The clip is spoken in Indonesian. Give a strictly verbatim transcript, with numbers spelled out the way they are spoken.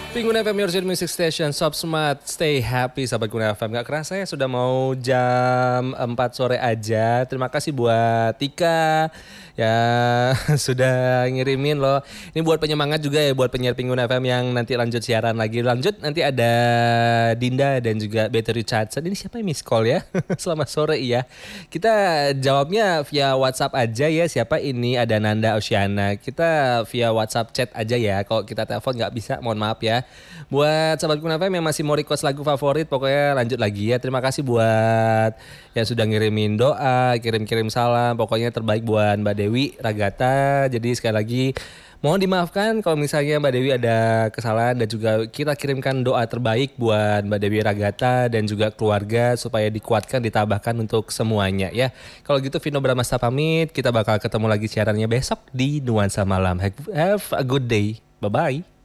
Pengguna F M, your music station, Sob Smart, stay happy sahabat Guna F M. Gak kerasa ya sudah mau jam empat sore aja. Terima kasih buat Tika ya sudah ngirimin loh. Ini buat penyemangat juga ya buat penyiar Pengguna F M yang nanti lanjut siaran lagi. Lanjut nanti ada Dinda dan juga Battery Richardson. Ini siapa yang miss call ya? Selamat sore ya. Kita jawabnya via WhatsApp aja ya. Siapa ini? Ada Nanda Oceana. Kita via WhatsApp chat aja ya. Kalau kita telepon nggak bisa, mohon maaf ya. Buat sahabat Guna F M yang masih mau request lagu favorit, pokoknya lanjut lagi ya. Terima kasih buat yang sudah ngirimin doa, kirim-kirim salam. Pokoknya terbaik buat Mbak Dewi Ragata. Jadi sekali lagi mohon dimaafkan kalau misalnya Mbak Dewi ada kesalahan, dan juga kita kirimkan doa terbaik buat Mbak Dewi Ragata dan juga keluarga supaya dikuatkan, ditambahkan untuk semuanya ya. Kalau gitu Vino Bramasta pamit, kita bakal ketemu lagi siarannya besok di Nuansa Malam. Have a good day. Bye-bye.